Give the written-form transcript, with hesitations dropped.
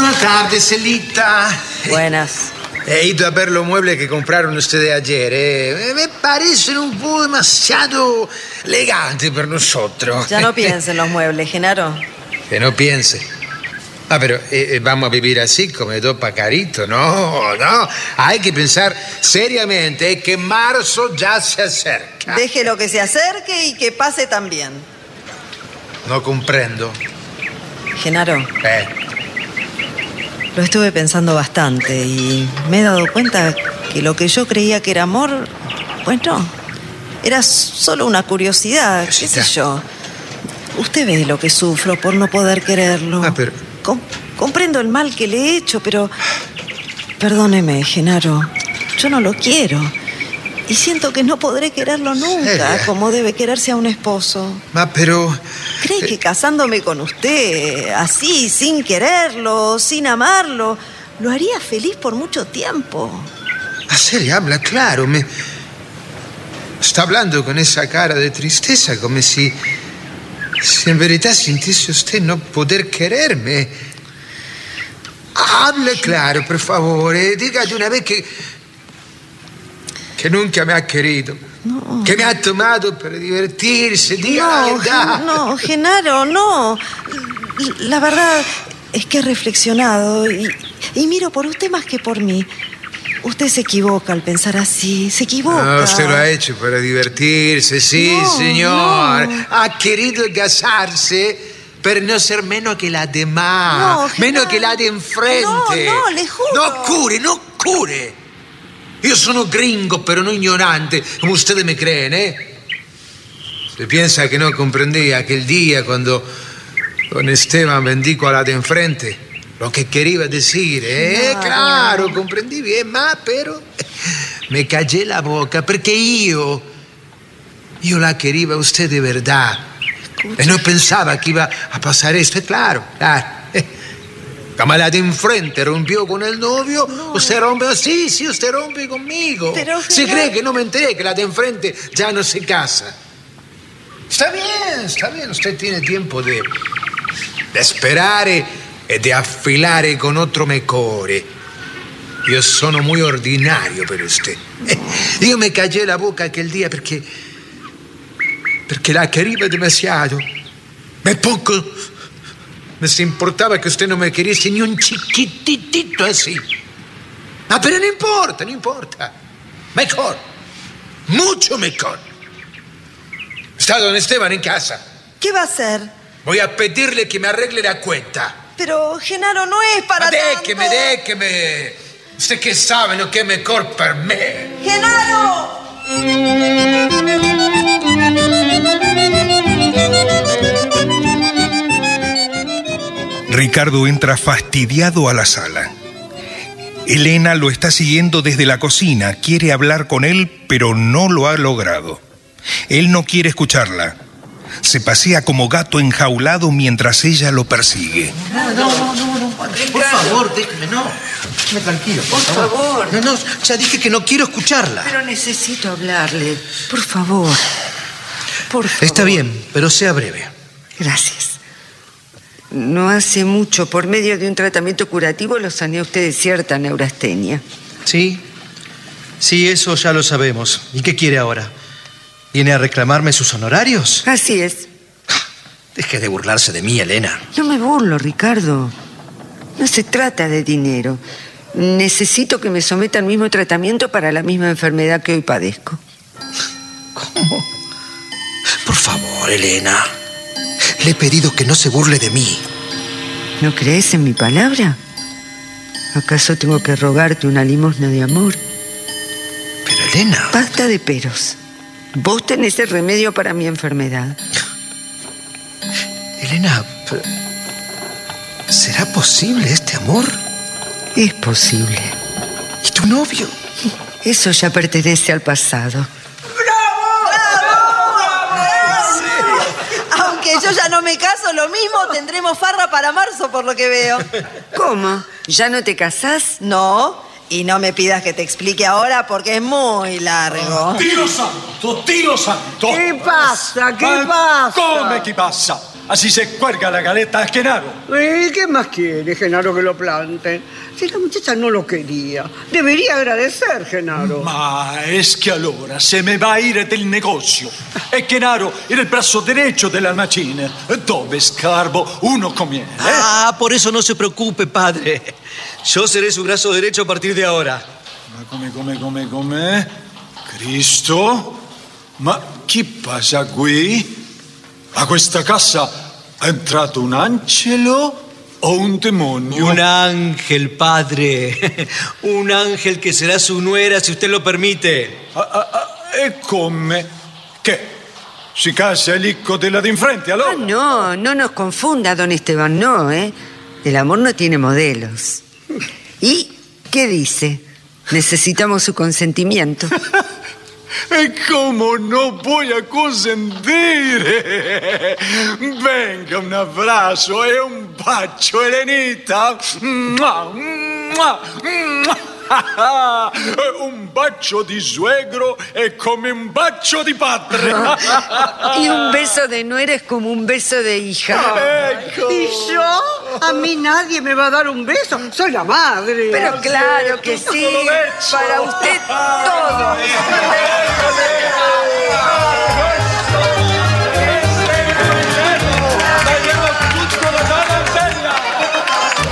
Buenas tardes, Celita. Buenas. He ido a ver los muebles que compraron ustedes ayer. Me parecen un poco demasiado elegantes para nosotros. Ya no piense en los muebles, Genaro. Que no piense. Pero vamos a vivir así, como dos pacaritos. No. Hay que pensar seriamente que marzo ya se acerca. Déjelo que se acerque y que pase también. No comprendo. Genaro. Lo estuve pensando bastante y me he dado cuenta que lo que yo creía que era amor, pues no. Era solo una curiosidad, qué sé yo. Usted ve lo que sufro por no poder quererlo. Pero... comprendo el mal que le he hecho, pero... Perdóneme, Genaro. Yo no lo quiero. Y siento que no podré quererlo nunca, como debe quererse a un esposo. Pero... ¿Cree que casándome con usted, así, sin quererlo, sin amarlo, lo haría feliz por mucho tiempo? Así le habla claro. Me está hablando con esa cara de tristeza, como si en verdad sintiese usted no poder quererme. Hable claro, por favor. Diga de una vez que nunca me ha querido. No. Que me ha tomado para divertirse. Diga la verdad. No, Genaro, no. La verdad es que he reflexionado y miro por usted más que por mí. Usted se equivoca al pensar así, se equivoca. No, usted lo ha hecho para divertirse, sí, No, señor. no. Ha querido casarse para no ser menos que la demás, menos que la de enfrente. No, le juro. No cure. Io sono gringo, pero no ignorante, como ustedes me creen, Se piensa que no comprendí aquel día cuando don Esteban bendijo a la de enfrente lo que quería decir, Claro, comprendí bien, pero me callé la boca porque io la quería a usted de verdad. Y no pensaba que iba a pasar esto, claro. Como la de enfrente rompió con el novio, usted rompe así, sí, usted rompe conmigo. Pero, ¿Se cree que no me enteré que la de enfrente ya no se casa? Está bien, usted tiene tiempo de esperar y de afilar con otro mejore. Io sono muy ordinario per usted. Io me callé la boca aquel día porque la quería demasiado. Me importaba que usted no me queriese ni un chiquitito así. Pero no importa. Mejor, mucho mejor. Está don Esteban en casa. ¿Qué va a hacer? Voy a pedirle que me arregle la cuenta. Pero, Genaro, no es para tanto. Déjeme. Usted que sabe lo que es mejor para mí. ¡Genaro! Ricardo entra fastidiado a la sala. Elena lo está siguiendo desde la cocina. Quiere hablar con él, pero no lo ha logrado. Él no quiere escucharla. Se pasea como gato enjaulado mientras ella lo persigue. No. Por favor, déjeme, no. Déjeme tranquilo, por favor. No, ya dije que no quiero escucharla. Pero necesito hablarle. Por favor. Está bien, pero sea breve. Gracias. No hace mucho, por medio de un tratamiento curativo, lo sané a usted de cierta neurastenia. Sí, eso ya lo sabemos. ¿Y qué quiere ahora? ¿Viene a reclamarme sus honorarios? Así es. Deje de burlarse de mí, Elena. No me burlo, Ricardo. No se trata de dinero. Necesito que me someta al mismo tratamiento para la misma enfermedad que hoy padezco. ¿Cómo? Por favor, Elena. Le he pedido que no se burle de mí. ¿No crees en mi palabra? ¿Acaso tengo que rogarte una limosna de amor? Pero, Elena... Basta de peros. Vos tenés el remedio para mi enfermedad. Elena, ¿será posible este amor? Es posible. ¿Y tu novio? Eso ya pertenece al pasado. Aunque yo ya no me caso, lo mismo tendremos farra para marzo, por lo que veo. ¿Cómo? ¿Ya no te casás? No, y no me pidas que te explique ahora porque es muy largo. Dio santo! ¿Qué pasa? Come che passa? Así se cuelga la galeta a Genaro. ¿Qué más quiere, Genaro, que lo planten? Si la muchacha no lo quería, debería agradecer, Genaro. Ma es che allora se me va a ir del negozio e Genaro era il braccio derecho dell'almacine, dove scarbo uno conviene. Ah, por eso no se preocupe, padre. Yo seré su brazo derecho a partir de ahora. Ma come? Cristo? Ma chi passa qui? A questa casa è entrato un angelo o un demonio? Un ángel, padre. Un ángel que será su nuera si usted lo permite. E come? Che? Si casa el hijo de la de enfrente, allora? Ah, no nos confunda, don Esteban, no, ¿eh? El amor no tiene modelos. ¿Y qué dice? Necesitamos su consentimiento. E come non voy a consentire? Venga, un abbraccio e un bacio, Elenita. Mua, mua, mua. Un bacio di suegro è come un bacio di padre. Y un beso de nuera es como un beso de hija. Ecco. ¿Y yo? A mí nadie me va a dar un beso. Soy la madre. Pero claro que sí. Para usted todo.